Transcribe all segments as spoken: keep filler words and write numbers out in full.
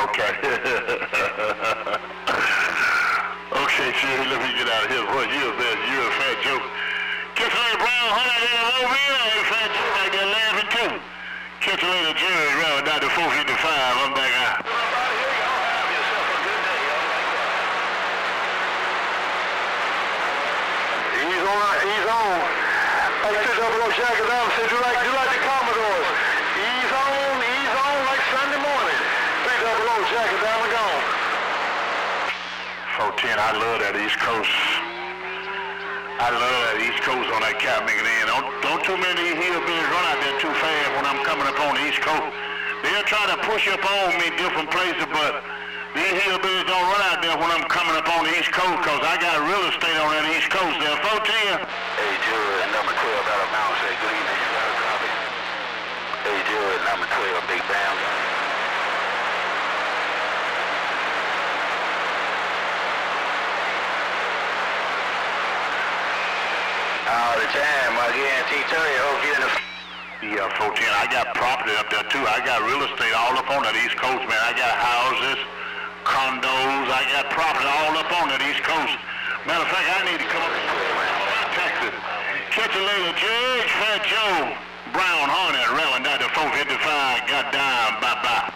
Okay. Okay, sure, let me get out of here. Boy, you're a bad, you're a fat joke. Catch you later, Brown. Hold on, in the mobile. Hey, fat joke, I got laughing too. Catch you later, Jerry. Round down to four fifty-five. I'm back out. He's on, he's on. Like two double O Jacket Down said, you like, you like the Commodores. He's on, he's on like Sunday morning. Three double O Jacket Down and gone. four ten, I love that East Coast. I love that East Coast on that cap making in. Don't, don't too many hillbillies run out there too fast when I'm coming up on the East Coast. They'll try to push up on me different places, but these hillbillies don't run out there when I'm coming up on the East Coast, because I got real estate on that East Coast there. four ten. Hey, Jared, number twelve out of Mount. Say good evening. You got a copy? Hey, Jared, number twelve, Big Bam. All the time, I guarantee tell you, hope you're in the... Yeah, four ten, I got property up there too. I got real estate all up on that East Coast, man. I got houses, condos, I got property all up on that East Coast. Matter of fact, I need to come up to Texas. Catch you later, Judge, Fat Joe, Brown Hornet, railing down to four fifty-five, got down, bye-bye.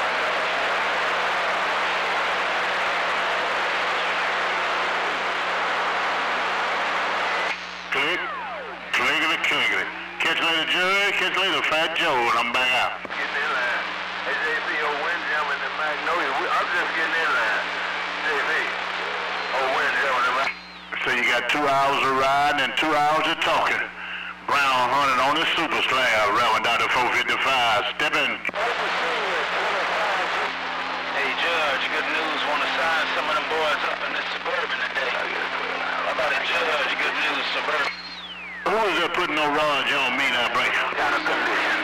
Click, clickety, clickety. Catch you later, Judge. Catch you later, Fat Joe, and I'm back out. Getting in line. Hey, J P, old Windjam in the Magnolia. I'm just getting in line. J P, old Windjam in the Magnolia. So you got two hours of riding and two hours of talking. Brown hunting on the Super Slab, railing down to four fifty-five, stepping. Hey, Judge, good news. Want to sign some of them boys up in this Suburban today. How about it, Judge? Good news, Suburban. Who is that putting no rods on me now, Break? Got a condition.